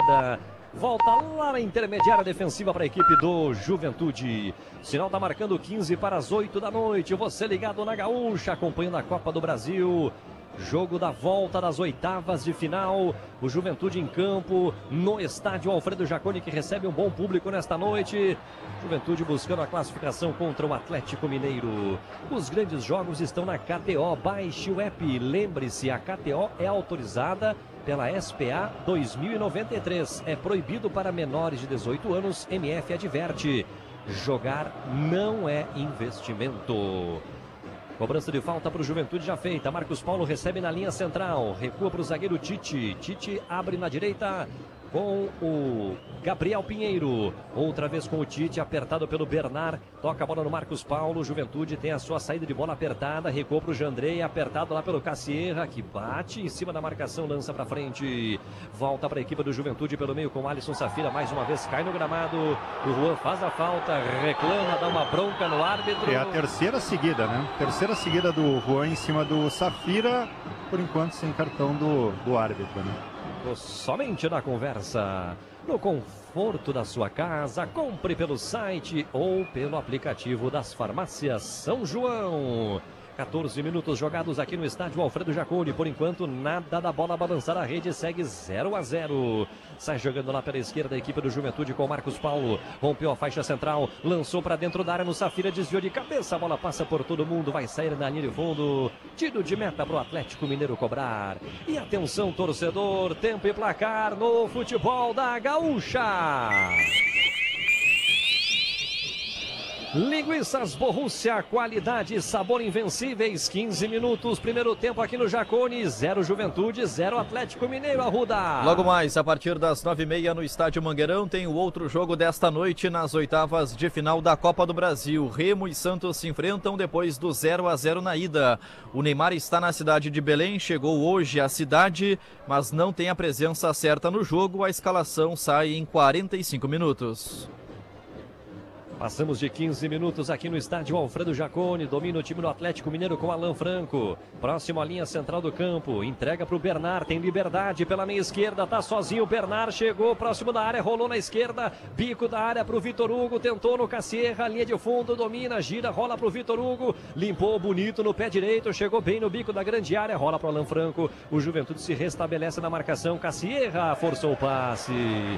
jogada. Volta lá na intermediária defensiva para a equipe do Juventude. Sinal está marcando 15 para as 8 da noite. Você ligado na Gaúcha, acompanhando a Copa do Brasil. Jogo da volta das oitavas de final. O Juventude em campo no estádio Alfredo Jaconi, que recebe um bom público nesta noite. Juventude buscando a classificação contra o Atlético Mineiro. Os grandes jogos estão na KTO. Baixe o app. Lembre-se, a KTO é autorizada pela SPA 2093. É proibido para menores de 18 anos. MF adverte. Jogar não é investimento. Cobrança de falta para o Juventude já feita. Marcos Paulo recebe na linha central. Recua para o zagueiro Tite. Tite abre na direita com o Gabriel Pinheiro. Outra vez com o Tite, apertado pelo Bernard. Toca a bola no Marcos Paulo. Juventude tem a sua saída de bola apertada. Recua para o Jandrei, apertado lá pelo Cassierra, que bate em cima da marcação, lança para frente. Volta para a equipe do Juventude pelo meio com o Alisson Safira. Mais uma vez cai no gramado. O Juan faz a falta, reclama, dá uma bronca no árbitro. É a terceira seguida, né? Terceira seguida do Juan em cima do Safira. Por enquanto sem cartão do árbitro, né? Somente na conversa, no conforto da sua casa. Compre pelo site ou pelo aplicativo das farmácias São João. 14 minutos jogados aqui no estádio Alfredo Jaconi. Por enquanto, nada da bola balançar a rede. Segue 0-0. Sai jogando lá pela esquerda a equipe do Juventude com Marcos Paulo. Rompeu a faixa central. Lançou para dentro da área no Safira. Desviou de cabeça. A bola passa por todo mundo. Vai sair na linha de fundo. Tiro de meta para o Atlético Mineiro cobrar. E atenção, torcedor. Tempo e placar no futebol da Gaúcha. Linguiças Borrússia, qualidade e sabor invencíveis. 15 minutos, primeiro tempo aqui no Jaconi. 0 Juventude, 0 Atlético Mineiro, Arruda. Logo mais, a partir das 9h30 no estádio Mangueirão, tem o outro jogo desta noite nas oitavas de final da Copa do Brasil. Remo e Santos se enfrentam depois do 0-0 na ida. O Neymar está na cidade de Belém, chegou hoje à cidade, mas não tem a presença certa no jogo. A escalação sai em 45 minutos. Passamos de 15 minutos aqui no estádio Alfredo Jaconi. Domina o time do Atlético Mineiro com Alan Franco. Próximo à linha central do campo. Entrega para o Bernard. Tem liberdade pela meia esquerda. Tá sozinho o Bernard. Chegou próximo da área. Rolou na esquerda. Bico da área para o Vitor Hugo. Tentou no Cassierra. Linha de fundo. Domina. Gira. Rola para o Vitor Hugo. Limpou bonito no pé direito. Chegou bem no bico da grande área. Rola para o Alan Franco. O Juventude se restabelece na marcação. Cassierra forçou o passe.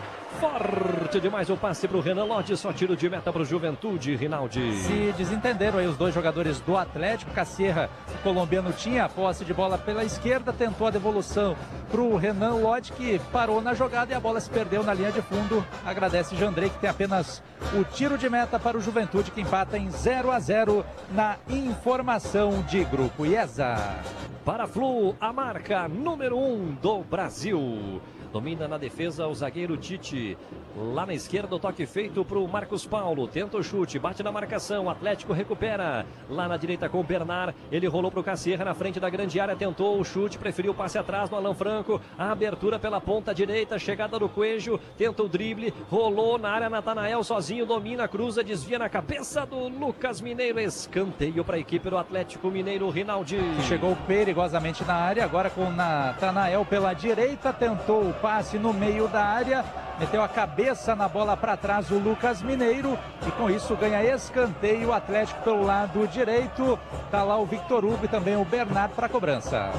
Forte demais o passe para o Renan Lodge. Só tiro de meta para o Juventude, Rinaldi. Se desentenderam aí os dois jogadores do Atlético. Cassierra, o colombiano, tinha a posse de bola pela esquerda, tentou a devolução para o Renan Lodge, que parou na jogada e a bola se perdeu na linha de fundo. Agradece Jandrei, que tem apenas o tiro de meta para o Juventude, que empata em 0-0 na informação de Grupo IESA. Para a Flu, a marca número 1 do Brasil. Domina na defesa o zagueiro Tite. Lá na esquerda o toque feito para o Marcos Paulo. Tenta o chute, bate na marcação. O Atlético recupera. Lá na direita com o Bernard. Ele rolou para o Cassierra na frente da grande área. Tentou o chute, preferiu o passe atrás no Alan Franco. A abertura pela ponta direita. Chegada do Coelho. Tenta o drible. Rolou na área. Natanael sozinho. Domina, cruza, desvia na cabeça do Lucas Mineiro. Escanteio para a equipe do Atlético Mineiro, Rinaldi. Chegou perigosamente na área. Agora com o Natanael pela direita. Tentou o passe no meio da área, meteu a cabeça na bola para trás o Lucas Mineiro e com isso ganha escanteio. O Atlético pelo lado direito, tá lá o Vitor Hugo e também o Bernard para a cobrança.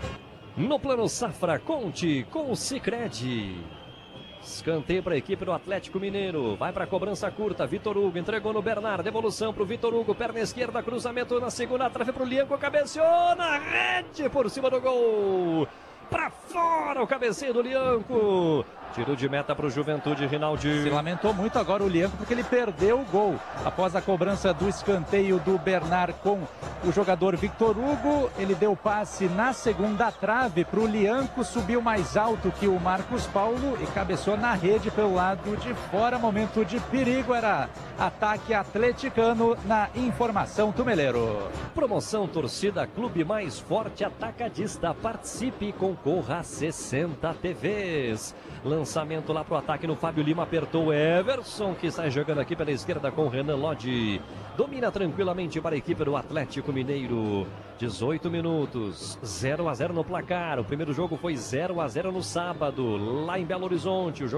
No plano Safra, conte com o Sicredi. Escanteio para a equipe do Atlético Mineiro. Vai para a cobrança curta. Vitor Hugo entregou no Bernard. Devolução para o Vitor Hugo. Perna esquerda. Cruzamento na segunda trave para o Lianco. Cabeceou na rede por cima do gol. Para fora o cabeceio do Lianco. Tiro de meta para o Juventude, Rinaldi. Se lamentou muito agora o Lianco porque ele perdeu o gol após a cobrança do escanteio do Bernard com o jogador Vitor Hugo. Ele deu passe na segunda trave para o Lianco, subiu mais alto que o Marcos Paulo e cabeçou na rede pelo lado de fora. Momento de perigo, era ataque atleticano na informação Tumeleiro. Promoção Torcida Clube Mais Forte Atacadista. Participe e concorra a 60 TVs. Lançamento lá pro ataque no Fábio Lima, apertou o Everson, que sai jogando aqui pela esquerda com o Renan Lodge. Domina tranquilamente para a equipe do Atlético Mineiro. 18 minutos, 0-0 no placar. O primeiro jogo foi 0-0 no sábado, lá em Belo Horizonte. O jogo